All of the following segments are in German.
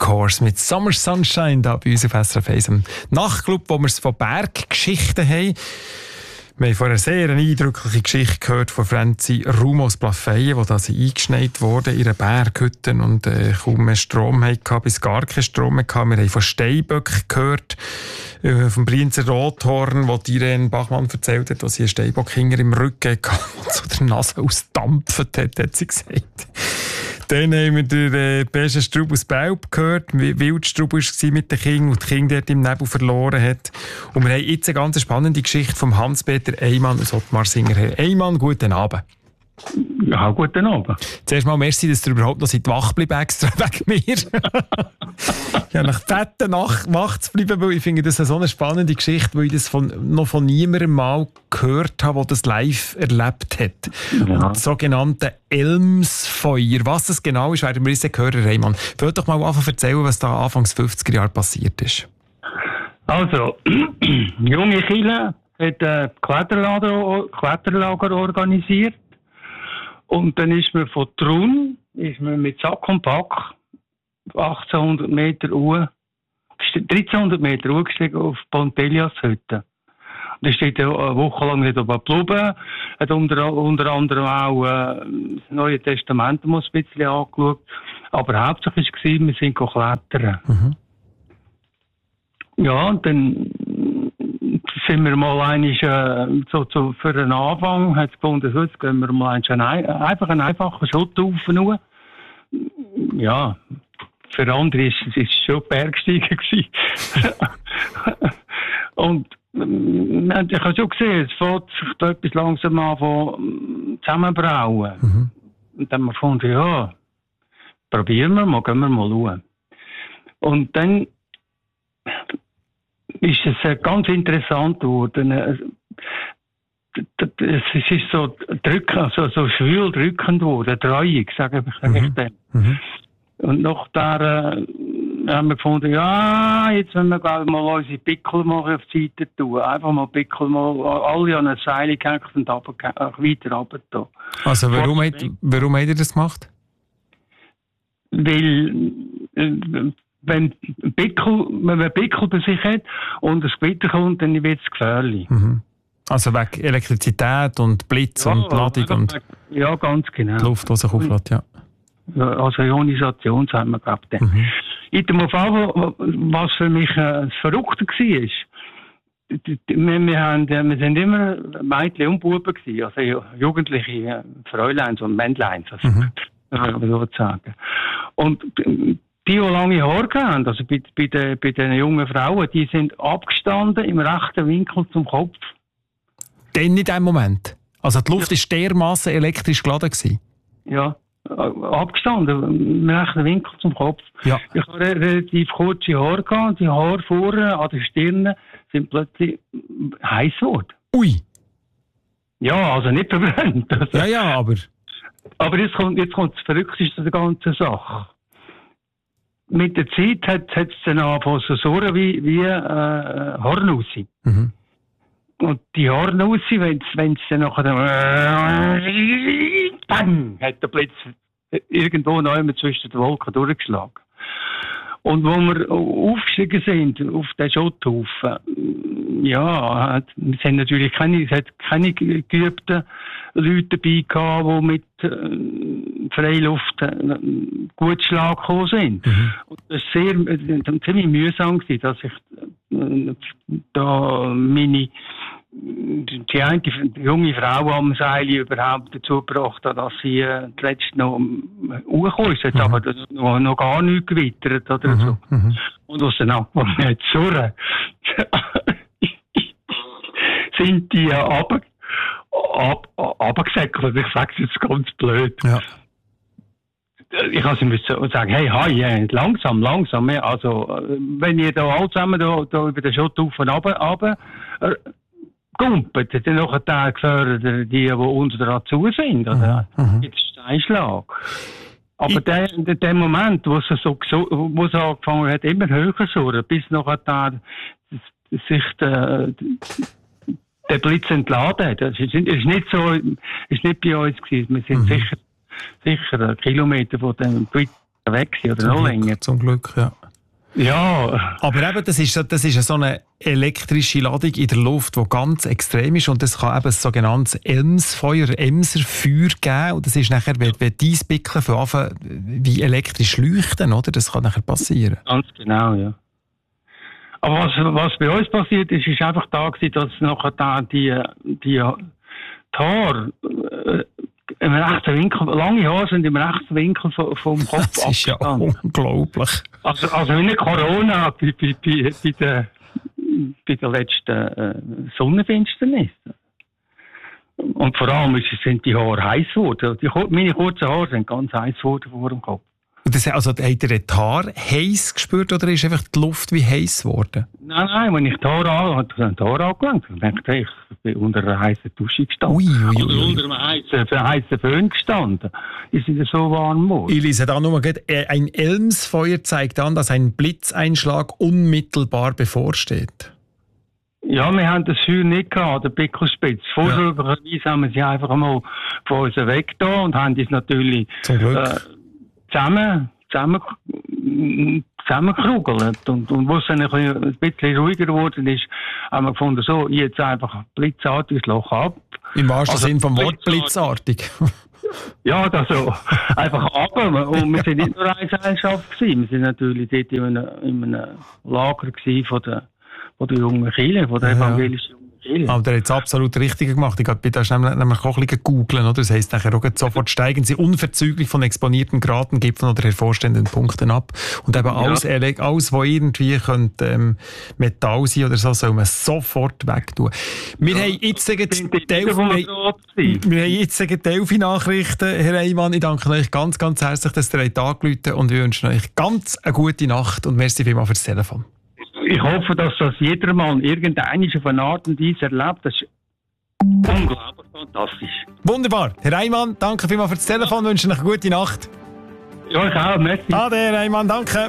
Course mit Summer Sunshine da bei uns auf SRF 1 im Nachtclub, wo wir es von Berggeschichten haben. Wir haben vorher eine sehr eindrückliche Geschichte gehört von Franzi Rumos Plafeyen, wo sie eingeschneit wurde in einer Berghütte und kaum mehr Strom hatte, bis gar keinen Strom mehr hatte. Wir haben von Steinböck gehört, vom Brienzer Rothorn, wo Irene Bachmann erzählt hat, dass sie einen Steinbock hinter im Rücken hatte und so der Nase ausdampft hat sie gesagt. Dann haben wir den besten Strub aus Belp gehört, wie wild Strub war mit den Kindern und die Kinder dort im Nebel verloren hat. Und wir haben jetzt eine ganz spannende Geschichte vom Hans-Peter Eymann aus Ottmarsinger. Herr Eymann, guten Abend. Ja, guten Abend. Zuerst mal merci, dass du überhaupt noch wach bleibst, extra wegen mir. Ja, nach fetten Nacht wach zu bleiben, weil ich finde das so eine spannende Geschichte, weil ich das noch von niemandem mal gehört habe, der das live erlebt hat. Ja. Das sogenannte Elmsfeuer. Was das genau ist, werden wir uns hören, Eymann. Wollt doch mal anfangen erzählen, was da Anfangs 50er Jahre passiert ist. Also, junge Chile hat ein Kletterlager organisiert. Und dann ist man von Trun mit Sack und Pack 1300 Meter gestiegen auf Pontelias Hütte. Und da steht eine Woche lang nicht oben geblieben, hat unter anderem auch das Neue Testament ein bisschen angeschaut. Aber hauptsächlich war, wir sind klettern. Mhm. Ja, und dann sind wir mal für den Anfang, hat es gefunden, jetzt gehen wir mal einfach einen einfachen Schutthaufen hoch. Ja, für andere war es schon Bergsteigen gewesen. Und ich habe schon gesehen, es fängt sich da etwas langsam an von zusammenbrauen. Mhm. Und dann haben wir gefunden, ja, probieren wir mal, gehen wir mal schauen. Und dann ist es ganz interessant geworden. Es ist so drückend, so schwül drückend geworden, treuig, sage ich dem. Mhm. Und nach der haben wir gefunden, ja, jetzt wollen wir glaube ich mal unsere Pickel mal auf die Seite tun. Einfach mal Pickel mal alle an ein Seil gehängt und weiter runter. Also warum habt ihr das gemacht? Weil wenn man Pickel bei sich hat und das Gewitter kommt, dann wird es gefährlich. Mhm. Also wegen Elektrizität und Blitz und Ladung und ja, ganz genau. Die Luft, die sich auflädt, ja. Also Ionisation, sagen wir, glaube ich. Mhm. In dem Fall, was für mich das Verrückte war, wir sind immer Mädchen und Buben gewesen, also jugendliche Fräuleins und Männleins, sozusagen. Und die lange Haare haben, also bei den jungen Frauen, die sind abgestanden im rechten Winkel zum Kopf. Dann in dem Moment? Also die Luft war dermassen elektrisch geladen gewesen? Ja, abgestanden, im rechten Winkel zum Kopf. Ja. Ich hatte relativ kurze Haare gehabt, die Haare vorne an der Stirn sind plötzlich heiß geworden. Ui! Ja, also nicht verbrannt. Also. Ja, aber... Aber jetzt kommt das Verrückteste der ganzen Sache. Mit der Zeit hat es dann angefangen zu surren wie Hornussi. Mhm. Und die Hornussi, wenn es dann nachher bang, hat der Blitz irgendwo noch immer zwischen den Wolken durchgeschlagen. Und wo wir aufgestiegen sind auf den Schotthaufen, ja, es sind natürlich keine geübten Leute dabei gehabt, die mit Freiluft gut Schlag gekommen sind. Mhm. Und das war ziemlich mühsam gewesen, dass ich da die eine junge Frau am Seil überhaupt dazu gebracht hat, dass sie zuletzt noch hochgekommen ist. Jetzt aber noch gar nichts gewittert oder so. Mhm. Und aus den Anfang hat zu surren, sind die runtergesäckelt. Ich sage es jetzt ganz blöd. Ja. Ich kann sie sagen, hey, langsam. Also, wenn ihr da alle zusammen da über den Schotthaufen runter gumpet, dann nachher gefährdet die unter dazu sind. Oder? Gibt es Steinschlag. Aber der Moment, wo es angefangen hat, immer höher zu surren, bis nachher sich der Blitz entladen hat. Das ist nicht bei uns gewesen. Wir sind sicher Kilometer von dem weg oder noch länger. Zum Glück, ja. Ja. Aber eben, das ist ja so eine elektrische Ladung in der Luft, die ganz extrem ist, und es kann eben ein sogenanntes Elmsfeuer, Emserfeuer geben, und das ist nachher, wenn die Eisbickel von Anfang wie elektrisch leuchten, oder? Das kann nachher passieren. Ganz genau, ja. Aber was bei uns passiert ist einfach da gewesen, dass nachher da die Haare im rechten Winkel, lange Haare sind im rechten Winkel vom Kopf. Das ist ja unglaublich. Also wie eine Corona bei der letzten Sonnenfinsternis. Und vor allem sind die Haare heiß geworden. Meine kurzen Haare sind ganz heiß geworden vor dem Kopf. Und das, also, habt ihr die Haare heiß gespürt oder ist einfach die Luft wie heiß geworden? Nein, wenn ich die Haare angelangt habe, dachte ich bin unter einer heißen Dusche gestanden. Oder unter einem heißen Föhn gestanden. Die sind so warm geworden. Ich lese da nur mal, ein Elmsfeuer zeigt an, dass ein Blitzeinschlag unmittelbar bevorsteht. Ja, wir haben das Feuer nicht gehabt, der Pickelspitz. Vorsorglich haben wir sie einfach einmal von uns weg da und haben das natürlich zum Glück zusammengerugelt. Und wo es dann ein bisschen ruhiger geworden ist, haben wir gefunden, so, jetzt einfach blitzartig das Loch ab. Im wahrsten Sinn vom Wort blitzartig. Ja, also einfach ab. Und wir sind nicht nur eine Gesellschaft gewesen. Wir sind natürlich dort in einem Lager gewesen von der jungen Kirche, von der evangelischen Kirche. Aber der hat es absolut richtig gemacht. Ich bin da schnell nämlich auch ein bisschen googeln, oder? Das heisst, nachher auch sofort steigen sie unverzüglich von exponierten Gratengipfeln oder hervorstehenden Punkten ab. Und eben alles, was irgendwie könnte, Metall sein oder so, soll man sofort wegtun. Wir haben jetzt Delphi-Nachrichten, Herr Eymann. Ich danke euch ganz, ganz herzlich, dass ihr euch angerufen habt, und wir wünschen euch ganz eine gute Nacht und merci vielmals für das Telefon. Ich hoffe, dass das jedermann irgendeine auf eine Art und Weise erlebt. Das ist unglaublich fantastisch. Wunderbar. Herr Eymann, danke vielmals für das Telefon. Wünsche euch eine gute Nacht. Ja, ich auch. Merci. Ade, Herr Eymann, danke.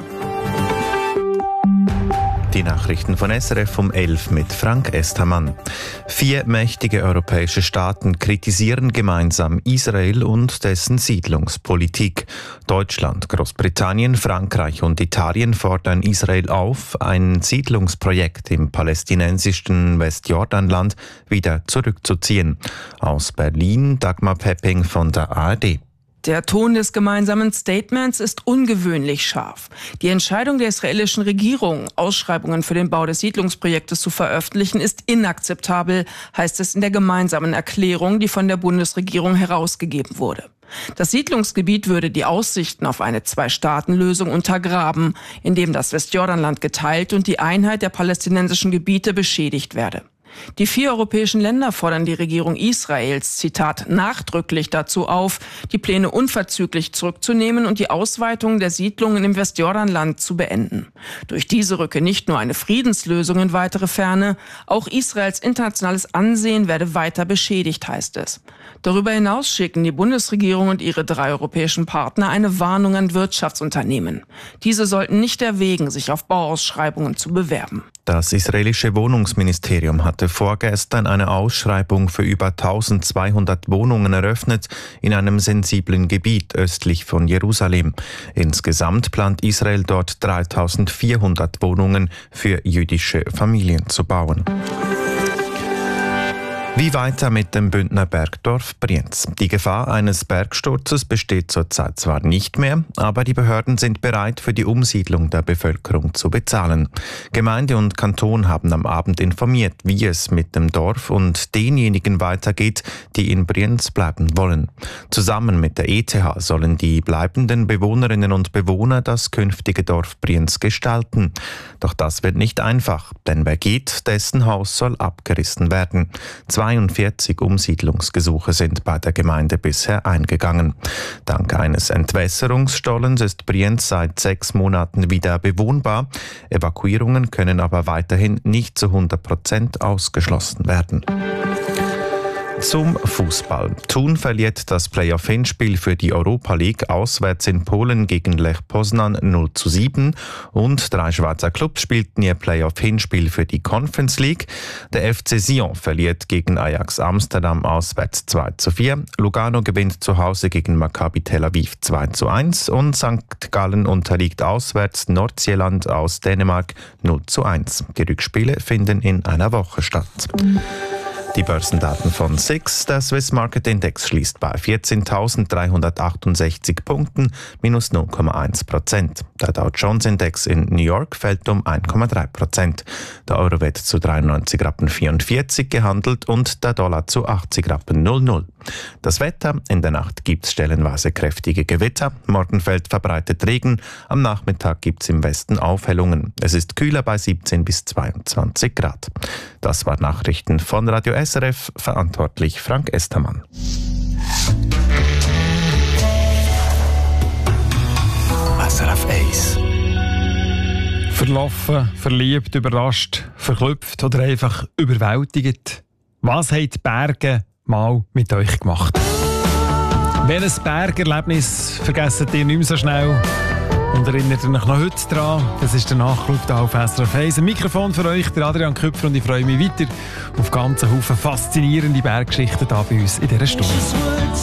Die Nachrichten von SRF um 11 mit Frank Estermann. 4 mächtige europäische Staaten kritisieren gemeinsam Israel und dessen Siedlungspolitik. Deutschland, Großbritannien, Frankreich und Italien fordern Israel auf, ein Siedlungsprojekt im palästinensischen Westjordanland wieder zurückzuziehen. Aus Berlin, Dagmar Pepping von der ARD. Der Ton des gemeinsamen Statements ist ungewöhnlich scharf. Die Entscheidung der israelischen Regierung, Ausschreibungen für den Bau des Siedlungsprojektes zu veröffentlichen, ist inakzeptabel, heißt es in der gemeinsamen Erklärung, die von der Bundesregierung herausgegeben wurde. Das Siedlungsgebiet würde die Aussichten auf eine Zwei-Staaten-Lösung untergraben, indem das Westjordanland geteilt und die Einheit der palästinensischen Gebiete beschädigt werde. Die 4 europäischen Länder fordern die Regierung Israels, Zitat, nachdrücklich dazu auf, die Pläne unverzüglich zurückzunehmen und die Ausweitung der Siedlungen im Westjordanland zu beenden. Durch diese rücke nicht nur eine Friedenslösung in weitere Ferne, auch Israels internationales Ansehen werde weiter beschädigt, heißt es. Darüber hinaus schicken die Bundesregierung und ihre 3 europäischen Partner eine Warnung an Wirtschaftsunternehmen. Diese sollten nicht erwägen, sich auf Bauausschreibungen zu bewerben. Das israelische Wohnungsministerium hatte vorgestern eine Ausschreibung für über 1200 Wohnungen eröffnet in einem sensiblen Gebiet östlich von Jerusalem. Insgesamt plant Israel dort 3400 Wohnungen für jüdische Familien zu bauen. Wie weiter mit dem Bündner Bergdorf Brienz? Die Gefahr eines Bergsturzes besteht zurzeit zwar nicht mehr, aber die Behörden sind bereit, für die Umsiedlung der Bevölkerung zu bezahlen. Gemeinde und Kanton haben am Abend informiert, wie es mit dem Dorf und denjenigen weitergeht, die in Brienz bleiben wollen. Zusammen mit der ETH sollen die bleibenden Bewohnerinnen und Bewohner das künftige Dorf Brienz gestalten. Doch das wird nicht einfach, denn wer geht, dessen Haus soll abgerissen werden. 42 Umsiedlungsgesuche sind bei der Gemeinde bisher eingegangen. Dank eines Entwässerungsstollens ist Brienz seit 6 Monaten wieder bewohnbar. Evakuierungen können aber weiterhin nicht zu 100% ausgeschlossen werden. Zum Fußball. Thun verliert das Playoff-Hinspiel für die Europa League auswärts in Polen gegen Lech Poznan 0:7 und 3 Schweizer Clubs spielten ihr Playoff-Hinspiel für die Conference League. Der FC Sion verliert gegen Ajax Amsterdam auswärts 2:4. Lugano gewinnt zu Hause gegen Maccabi Tel Aviv 2:1 und St. Gallen unterliegt auswärts Nordsjælland aus Dänemark 0:1. Die Rückspiele finden in einer Woche statt. Die Börsendaten von SIX. Der Swiss Market Index schließt bei 14.368 Punkten, minus 0,1%. Der Dow Jones Index in New York fällt um 1,3%. Der Euro wird zu 93,44 Rappen gehandelt und der Dollar zu 80,00 Rappen. Das Wetter: In der Nacht gibt es stellenweise kräftige Gewitter. Morgen fällt verbreitet Regen. Am Nachmittag gibt es im Westen Aufhellungen. Es ist kühler bei 17 bis 22 Grad. Das waren Nachrichten von Radio SRF, verantwortlich Frank Estermann. SRF 1. Verlaufen, verliebt, überrascht, verklüpft oder einfach überwältigt. Was haben die Berge mal mit euch gemacht? Welches Bergerlebnis vergesst ihr nicht mehr so schnell? Und erinnert ihr euch noch heute dran? Das ist der Nachklub hier auf SRF 1. Ein Mikrofon für euch, der Adrian Küpfer, und ich freue mich weiter auf ganzen Haufen faszinierende Berggeschichten hier bei uns in dieser Stunde.